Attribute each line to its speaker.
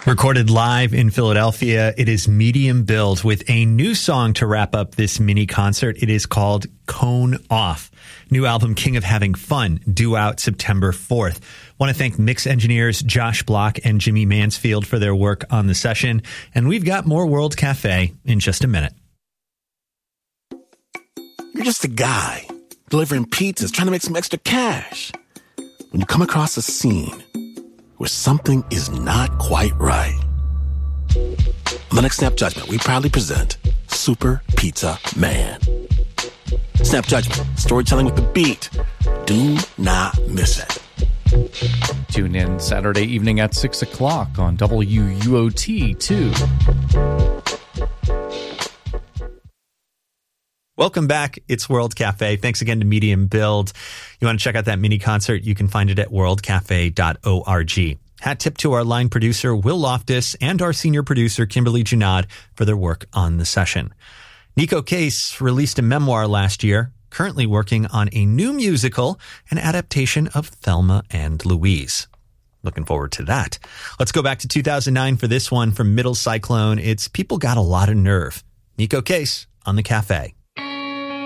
Speaker 1: Recorded live in Philadelphia, it is Medium Build with a new song to wrap up this mini concert. It is called Cone Off. New album King of Having Fun, due out September 4th. Want to thank mix engineers Josh Block and Jimmy Mansfield for their work on the session. And we've got more World Cafe in just a minute.
Speaker 2: You're just a guy delivering pizzas, trying to make some extra cash. When you come across a scene where something is not quite right. On the next Snap Judgment, we proudly present Super Pizza Man. Snap Judgment, storytelling with the beat. Do not miss it.
Speaker 3: Tune in Saturday evening at 6 o'clock on WUOT2.
Speaker 1: Welcome back. It's World Cafe. Thanks again to Medium Build. You want to check out that mini concert? You can find it at worldcafe.org. Hat tip to our line producer, Will Loftus, and our senior producer, Kimberly Junod, for their work on the session. Nico Case released a memoir last year, currently working on a new musical, an adaptation of Thelma and Louise. Looking forward to that. Let's go back to 2009 for this one from Middle Cyclone. It's People Got a Lot of Nerve. Nico Case on the Cafe.